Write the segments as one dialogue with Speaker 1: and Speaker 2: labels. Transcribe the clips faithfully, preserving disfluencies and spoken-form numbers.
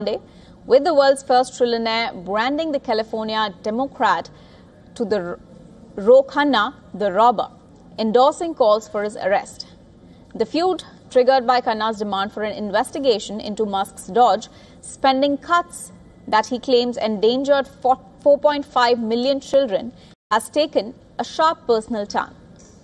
Speaker 1: with the world's first trillionaire branding the California Democrat to the Ro Khanna, the robber, endorsing calls for his arrest. The feud, triggered by Khanna's demand for an investigation into Musk's Doge spending cuts that he claims endangered four point five million children, has taken a sharp personal turn.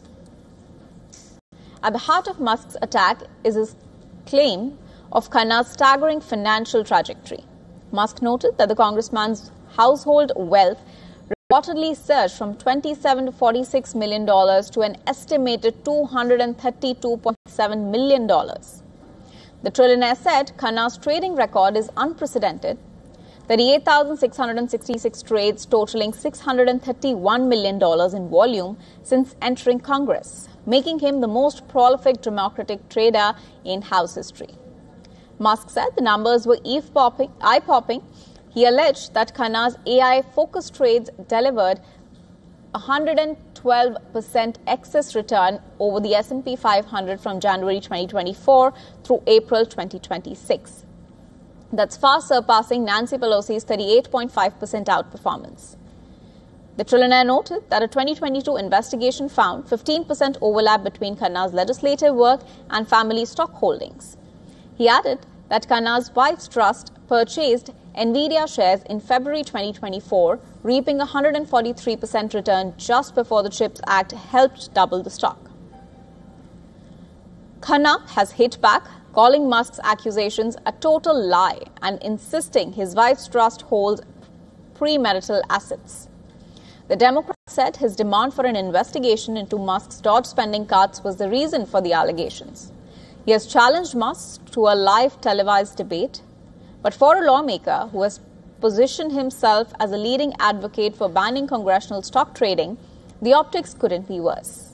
Speaker 1: At the heart of Musk's attack is his claim of Khanna's staggering financial trajectory. Musk noted that the congressman's household wealth reportedly surged from twenty-seven to forty-six million dollars to an estimated two hundred thirty-two point seven million dollars. The trillionaire said Khanna's trading record is unprecedented, thirty-eight thousand six hundred sixty-six trades totaling six hundred thirty-one million dollars in volume since entering Congress, making him the most prolific Democratic trader in House history. Musk said the numbers were eye-popping. He alleged that Khanna's A I-focused trades delivered a one hundred twelve percent excess return over the S and P five hundred from January twenty twenty-four through April twenty twenty-six. That's far surpassing Nancy Pelosi's thirty-eight point five percent outperformance. The trillionaire noted that a twenty twenty-two investigation found fifteen percent overlap between Khanna's legislative work and family stock holdings. He added that Khanna's wife's trust purchased Nvidia shares in February twenty twenty-four, reaping a one hundred forty-three percent return just before the CHIPS Act helped double the stock. Khanna has hit back, calling Musk's accusations a total lie and insisting his wife's trust holds premarital assets. The Democrat said his demand for an investigation into Musk's Doge spending cuts was the reason for the allegations. He has challenged Musk to a live televised debate, but for a lawmaker who has positioned himself as a leading advocate for banning congressional stock trading, the optics couldn't be worse.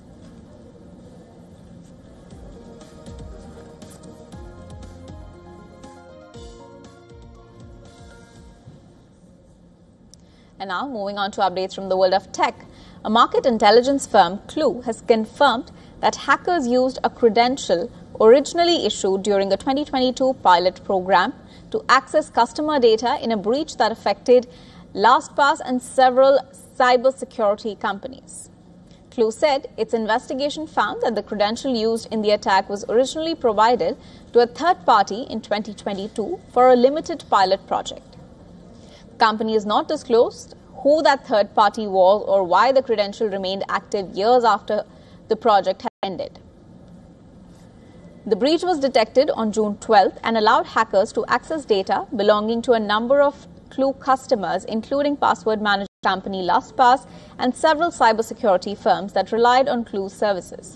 Speaker 1: And now, moving on to updates from the world of tech, a market intelligence firm, Clue, has confirmed that hackers used a credential originally issued during a twenty twenty-two pilot program to access customer data in a breach that affected LastPass and several cybersecurity companies. Clue said its investigation found that the credential used in the attack was originally provided to a third party in twenty twenty-two for a limited pilot project. The company has not disclosed who that third party was or why the credential remained active years after the project had ended. The breach was detected on June twelfth and allowed hackers to access data belonging to a number of Clue customers, including password management company LastPass and several cybersecurity firms that relied on Clue's services.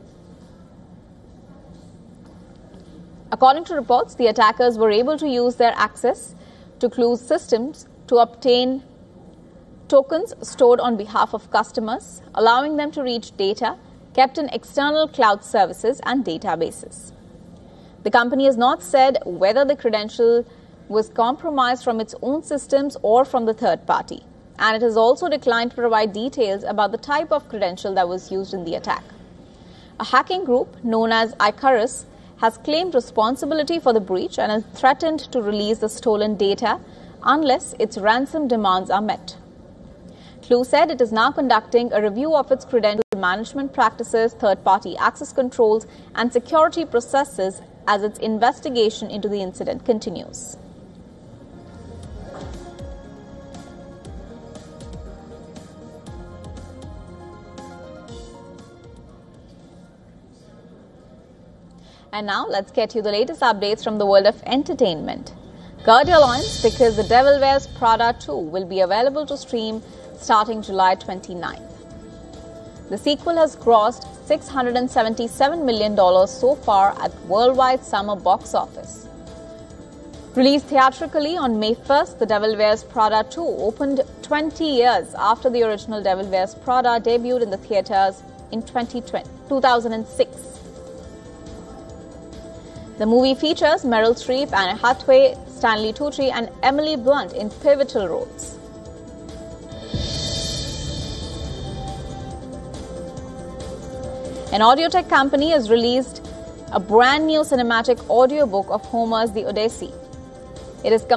Speaker 1: According to reports, the attackers were able to use their access to Clue's systems to obtain tokens stored on behalf of customers, allowing them to reach data kept in external cloud services and databases. The company has not said whether the credential was compromised from its own systems or from the third party, and it has also declined to provide details about the type of credential that was used in the attack. A hacking group known as Icarus has claimed responsibility for the breach and has threatened to release the stolen data unless its ransom demands are met. Clue said it is now conducting a review of its credential management practices, third-party access controls, and security processes as its investigation into the incident continues. And now let's get you the latest updates from the world of entertainment. Gird your loins because The Devil Wears Prada two will be available to stream starting July twenty-ninth. The sequel has grossed six hundred seventy-seven million dollars so far at worldwide summer box office. Released theatrically on May first, The Devil Wears Prada two opened twenty years after the original Devil Wears Prada debuted in the theaters in two thousand six. The movie features Meryl Streep, Anne Hathaway, Stanley Tucci, and Emily Blunt in pivotal roles. An audio tech company has released a brand new cinematic audiobook of Homer's The Odyssey. It is